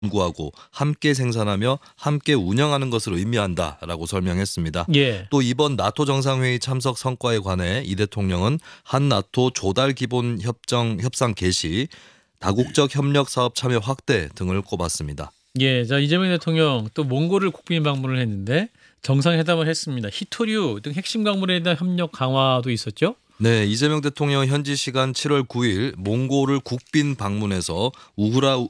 연구하고 함께 생산하며 함께 운영하는 것을 의미한다라고 설명했습니다. 예. 또 이번 나토 정상회의 참석 성과에 관해 이 대통령은 한 나토 조달 기본 협상 개시, 다국적 협력 사업 참여 확대 등을 꼽았습니다. 예, 자 이재명 대통령 또 몽골을 국빈 방문을 했는데 정상회담을 했습니다. 히토류 등 핵심 광물에 대한 협력 강화도 있었죠? 네, 이재명 대통령 현지 시간 7월 9일 몽골을 국빈 방문해서 우후라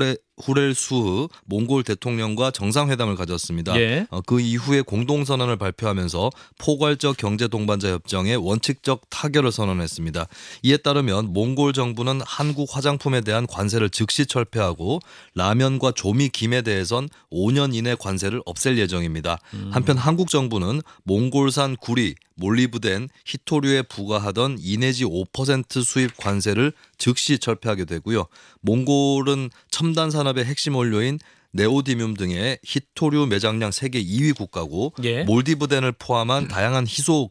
후렐수흐 몽골 대통령과 정상회담을 가졌습니다. 예. 그 이후에 공동선언을 발표하면서 포괄적 경제동반자 협정의 원칙적 타결을 선언했습니다. 이에 따르면 몽골 정부는 한국 화장품에 대한 관세를 즉시 철폐하고 라면과 조미 김에 대해선 5년 이내 관세를 없앨 예정입니다. 한편 한국 정부는 몽골산 구리, 몰리브덴, 히토류에 부과하던 2 내지 5% 수입 관세를 즉시 철폐하게 되고요. 몽골은 첨단 산업의 핵심 원료인 네오디뮴 등의 히토류 매장량 세계 2위 국가고 예. 몰디브덴을 포함한 다양한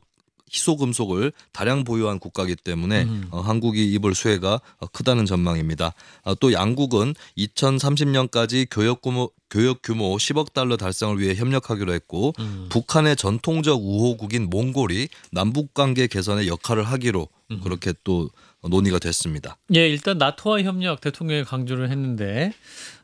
희소금속을 다량 보유한 국가이기 때문에 한국이 입을 수혜가 크다는 전망입니다. 또 양국은 2030년까지 교역 규모 10억 달러 달성을 위해 협력하기로 했고 북한의 전통적 우호국인 몽골이 남북관계 개선에 역할을 하기로 그렇게 또 논의가 됐습니다. 예, 일단 나토와 협력 대통령이 강조를 했는데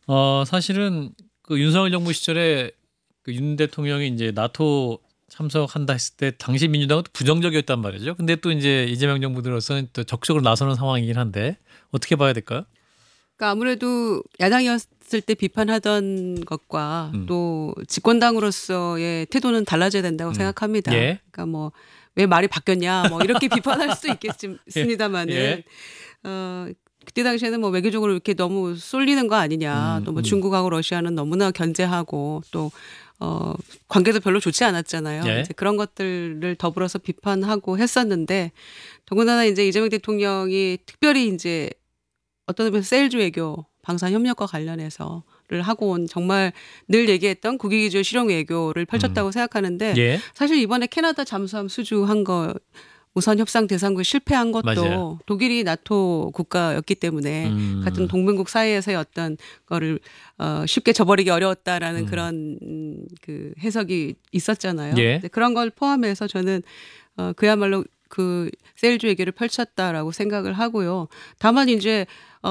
사실은 그 윤석열 정부 시절에 그 윤 대통령이 이제 나토 참석한다 했을 때 당시 민주당은 또 부정적이었단 말이죠. 근데 또 이제 이재명 정부 들어서는 또 적극적으로 나서는 상황이긴 한데 어떻게 봐야 될까요? 그러니까 아무래도 야당이었을 때 비판하던 것과 또 집권당으로서의 태도는 달라져야 된다고 생각합니다. 예. 그러니까 뭐 왜 말이 바뀌었냐 뭐 이렇게 비판할 수도 있겠습니다만은 예. 그때 당시에는 뭐 외교적으로 이렇게 너무 쏠리는 거 아니냐. 또 뭐 중국하고 러시아는 너무나 견제하고 또 관계도 별로 좋지 않았잖아요. 예. 이제 그런 것들을 더불어서 비판하고 했었는데 더군다나 이제 이재명 대통령이 특별히 이제 어떤 의미에서 세일즈 외교 방산 협력과 관련해서를 하고 온 정말 늘 얘기했던 국익위주의 실용 외교를 펼쳤다고 생각하는데 예. 사실 이번에 캐나다 잠수함 수주한 거 우선 협상 대상국에 실패한 것도 맞아요. 독일이 나토 국가였기 때문에 같은 동맹국 사이에서의 어떤 거를 쉽게 저버리기 어려웠다라는 그런 그 해석이 있었잖아요. 예. 근데 그런 걸 포함해서 저는 그야말로 그 세일즈 외교를 펼쳤다라고 생각을 하고요. 다만 이제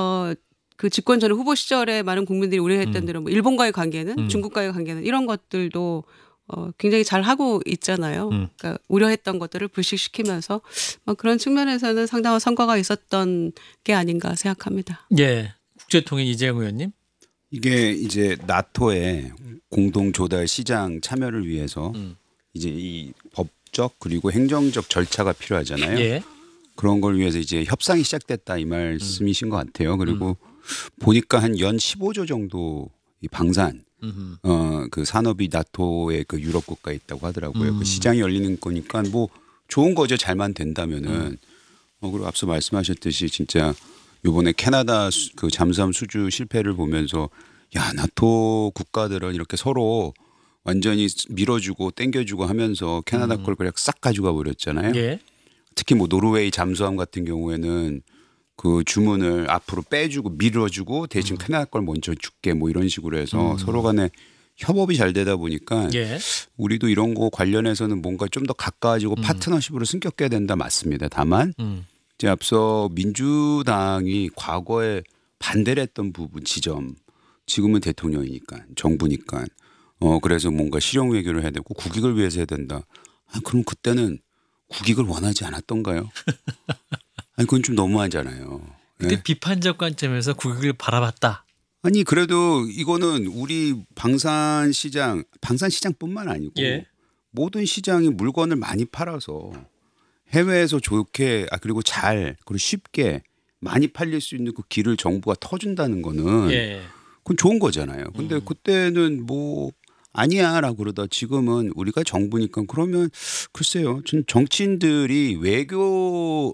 그 집권 전에 후보 시절에 많은 국민들이 우려했던 대로 뭐 일본과의 관계는 중국과의 관계는 이런 것들도 굉장히 잘 하고 있잖아요. 그러니까 우려했던 것들을 불식시키면서 그런 측면에서는 상당한 성과가 있었던 게 아닌가 생각합니다. 예. 국제통일 이재용 의원님. 이게 이제 나토의 공동 조달 시장 참여를 위해서 이제 이 법적 그리고 행정적 절차가 필요하잖아요. 예. 그런 걸 위해서 이제 협상이 시작됐다 이 말씀이신 것 같아요. 그리고 보니까 한 연 15조 정도 이 방산 그 산업이 나토의 그 유럽 국가에 있다고 하더라고요. 그 시장이 열리는 거니까 뭐 좋은 거죠. 잘만 된다면은. 그리고 앞서 말씀하셨듯이 진짜 이번에 캐나다 그 잠수함 수주 실패를 보면서 야 나토 국가들은 이렇게 서로 완전히 밀어주고 땡겨주고 하면서 캐나다 걸 그냥 싹 가져가 버렸잖아요. 예. 특히 뭐 노르웨이 잠수함 같은 경우에는 그 주문을 앞으로 빼주고 밀어주고 대신 캐나다 걸 먼저 줄게 뭐 이런 식으로 해서 서로 간에 협업이 잘 되다 보니까 예. 우리도 이런 거 관련해서는 뭔가 좀 더 가까워지고 파트너십으로 승격해야 된다 맞습니다. 다만 이제 앞서 민주당이 과거에 반대를 했던 부분 지점 지금은 대통령이니까 정부니까 그래서 뭔가 실용 외교를 해야 되고 국익을 위해서 해야 된다. 그럼 그때는 국익을 원하지 않았던가요? 아니 그건 좀 너무하잖아요. 그때 네? 비판적 관점에서 국익을 바라봤다. 아니 그래도 이거는 우리 방산 시장뿐만 아니고 예. 모든 시장이 물건을 많이 팔아서 해외에서 좋게 그리고 그리고 쉽게 많이 팔릴 수 있는 그 길을 정부가 터준다는 거는 예. 그건 좋은 거잖아요. 근데 그때는 뭐 아니야라고 그러다 지금은 우리가 정부니까 그러면 글쎄요. 전 정치인들이 외교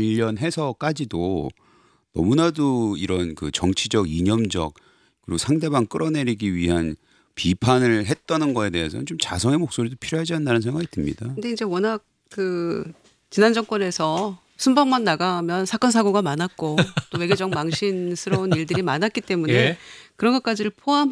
관련해서까지도 너무나도 이런 그 정치적 이념적 그리고 상대방 끌어내리기 위한 비판을 했다는 거에 대해서는 좀 자성의 목소리도 필요하지 않나는 생각이 듭니다. 근데 이제 워낙 그 지난 정권에서 순방만 나가면 사건 사고가 많았고 또 외교적 망신스러운 일들이 많았기 때문에 예. 그런 것까지를 포함